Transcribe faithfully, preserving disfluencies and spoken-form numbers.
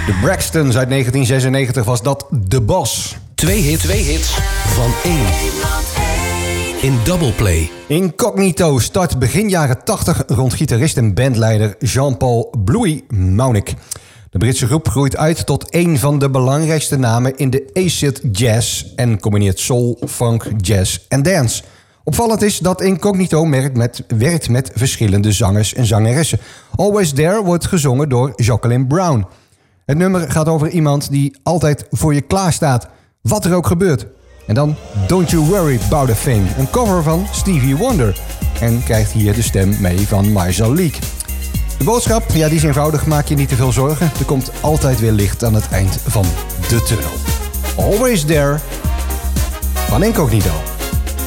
De Braxtons uit negentien zesennegentig was dat De Boss. Twee hits, twee hits van één. In Double Play. Incognito start begin jaren tachtig rond gitarist en bandleider Jean-Paul Bluey Maunik. De Britse groep groeit uit tot een van de belangrijkste namen in de acid jazz en combineert soul, funk, jazz en dance. Opvallend is dat Incognito werkt met, werkt met verschillende zangers en zangeressen. Always There wordt gezongen door Jacqueline Brown. Het nummer gaat over iemand die altijd voor je klaar staat, wat er ook gebeurt. En dan Don't You Worry About A Thing, een cover van Stevie Wonder. En krijgt hier de stem mee van Marshall Leek. De boodschap, ja, die is eenvoudig, maak je niet te veel zorgen. Er komt altijd weer licht aan het eind van de tunnel. Always There van Incognito.